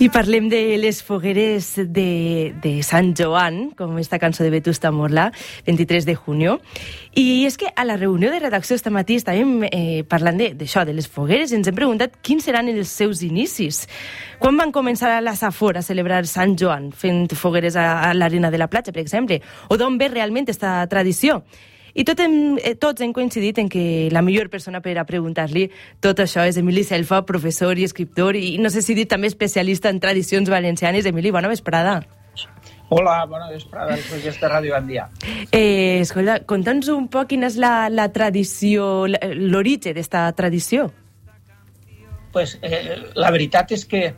I parlem de les fogueres de Sant Joan, com esta cançó de Vetusta Morla, 23 de junio. I és que a la reunió de redacció esta matí estàvem parlant d'això, de les fogueres, i ens hem preguntat quins seran els seus inicis. Quan van començar a la Safor a celebrar Sant Joan, fent fogueres a l'arena de la platja, per exemple? O d'on ve realment esta tradició? I tots hem coincidit en que la millor persona per a preguntar-li tot això és Emili Selfa, professor i escriptor, i no sé si dir també especialista en tradicions valencianes. Emili, bona vesprada. Hola, bona vesprada, els oients de Ràdio Gandia. Escolta, conta'ns un poc quina és la tradició, l'origen d'esta tradició. Pues, la veritat és que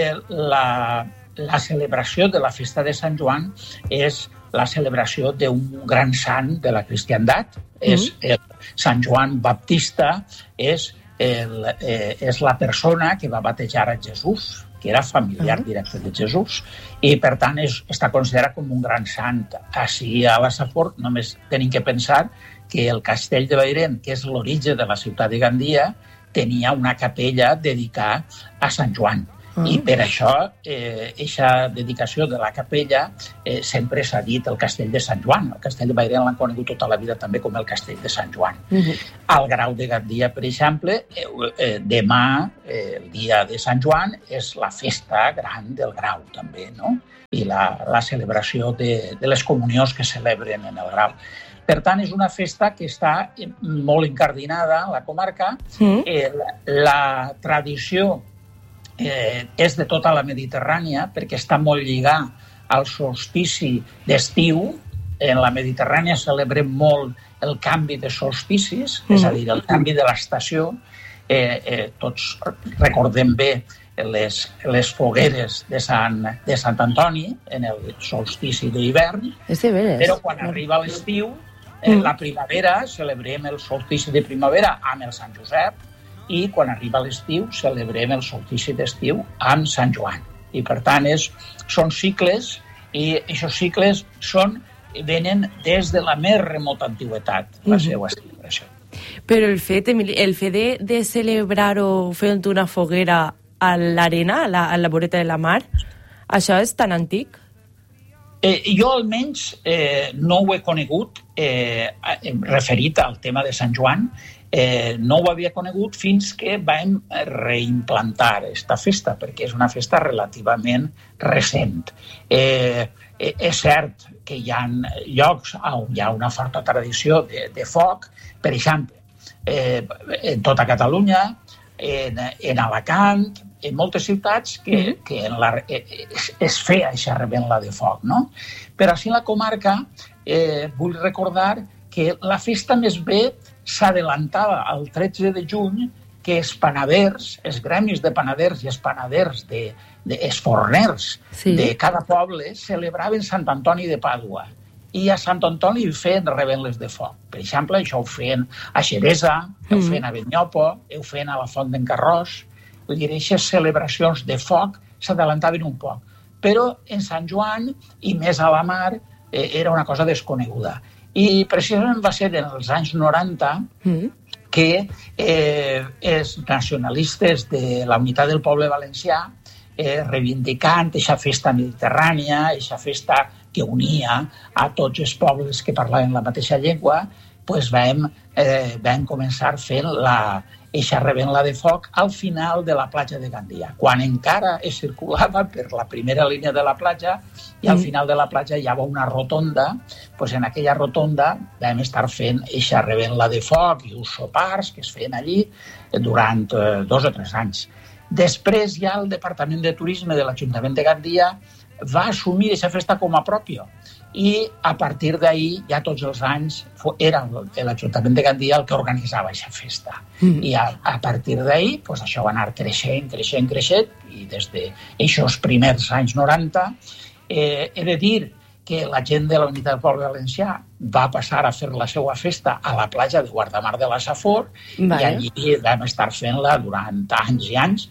la celebració de la festa de Sant Joan és la celebració d'un gran sant de la cristiandat. Sant Joan Baptista és la persona que va batejar a Jesús, que era familiar directe de Jesús, i per tant està considerat com un gran sant. Així a la Safor només tenim que pensar que el castell de Bairén, que és l'origen de la ciutat de Gandia, tenia una capella dedicada a Sant Joan. I per això, aquesta dedicació de la capella sempre s'ha dit el castell de Sant Joan. El castell de Bairén l'han conegut tota la vida també com el castell de Sant Joan. Al Grau de Gandia, per exemple, demà, el dia de Sant Joan, és la festa gran del Grau, també, no? I la celebració de les comunions que celebren en el Grau. Per tant, és una festa que està molt incardinada a la comarca. La tradició és de tota la Mediterrània, perquè està molt lligat al solstici d'estiu. En la Mediterrània celebrem molt el canvi de solsticis, és a dir, el canvi de l'estació. Tots recordem bé les fogueres de Sant Antoni en el solstici d'hivern, però quan arriba l'estiu, en la primavera celebrem el solstici de primavera amb el Sant Josep, i quan arriba l'estiu celebrem el solstici d'estiu amb Sant Joan. I per tant són cicles, i aquests cicles venen des de la més remota antiguitat, la seva celebració. Però el fet, Emili, de celebrar-ho fent una foguera a l'arena, a la voreta de la mar, això és tan antic? Jo almenys no ho he conegut, referit al tema de Sant Joan. No ho havia conegut fins que vam reimplantar aquesta festa, perquè és una festa relativament recent. És cert que hi ha llocs on hi ha una forta tradició de foc, per exemple, en tota Catalunya, en Alacant, en moltes ciutats que es feia aquesta reventla de foc, no? Però així a la comarca vull recordar que la festa més bé s'adelantava al 13 de juny, que els panaders, els gremis de panaders i els panaders, els forners de cada poble celebraven Sant Antoni de Pàdua. I a Sant Antoni feien reventles de foc. Per exemple, això ho feien a Xeresa, ho feien a Benyopo, ho feien a la Font d'en Carròs. Vull dir, aquestes celebracions de foc s'adelantaven un poc. Però en Sant Joan, i més a la mar, era una cosa desconeguda. I precisament va ser en els anys 90 que els nacionalistes de la unitat del poble valencià, reivindicant aquesta festa mediterrània, aquesta festa que unia a tots els pobles que parlaven la mateixa llengua, doncs vam començar fent eixa reventla de foc al final de la platja de Gandia, quan encara es circulava per la primera línia de la platja, i al final de la platja hi havia una rotonda. Doncs en aquella rotonda vam estar fent eixa reventla de foc i uns sopars que es feien allí durant 2 o 3 anys. Després ja el Departament de Turisme de l'Ajuntament de Gandia va assumir aquesta festa com a pròpia, i a partir d'ahir, ja tots els anys, era l'Ajuntament de Gandia el que organitzava aquesta festa. I a partir d'ahir, això va anar creixent, i des d'aquests primers anys 90, he de dir que la gent de la unitat del poble valencià va passar a fer la seva festa a la platja de Guardamar de la Safor, i allí vam estar fent-la durant anys i anys,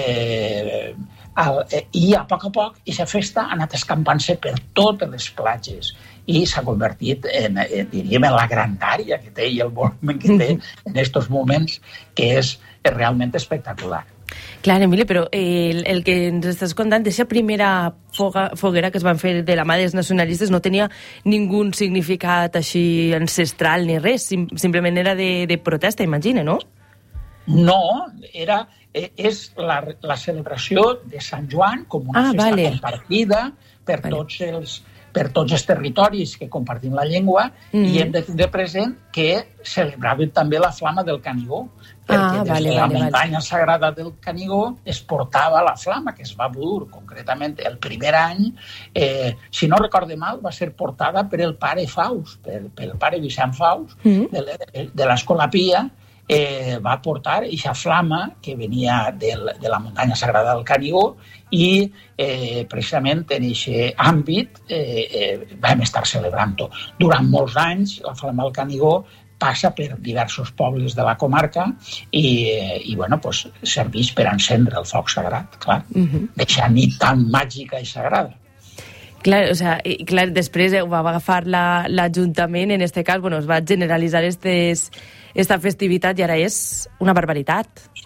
i a poc aquesta festa ha anat escampant-se per totes les platges i s'ha convertit diríem, en la grandària que té i el volumen que té en aquests moments, que és realment espectacular. Clar, Emili, però el que ens estàs contant, aquesta primera foguera que es van fer de la mà dels nacionalistes no tenia ningú significat així ancestral ni res, simplement era de protesta, imagina, no? No, és la celebració de Sant Joan com una festa compartida per tots els territoris que compartim la llengua i hem de tenir present que celebraven també la flama del Canigó, perquè des de la muntanya sagrada del Canigó es portava la flama, que es va dur concretament el primer any, si no recorde mal, va ser portada per el pare Faust, pel pare Vicent Faust, de l'Escola Pia, va portar aquesta flama que venia de la muntanya sagrada del Canigó i precisament en aquest àmbit vam estar celebrant-ho. Durant molts anys la flama del Canigó passa per diversos pobles de la comarca i bueno, pues, serveix per encendre el foc sagrat, clar, d'aquesta nit tan màgica i sagrada. Clar, o sea, clar, després ho va agafar l'Ajuntament, en aquest cas, bueno, es va generalitzar esta festivitat i ara és una barbaritat.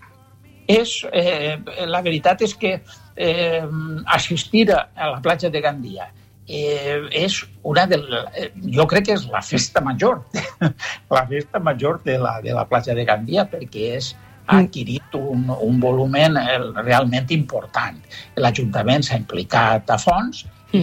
La veritat és que assistir a la platja de Gandia és jo crec que és la festa major, la festa major de la platja de Gandia, perquè ha adquirit un volumen realment important. L'Ajuntament s'ha implicat a fons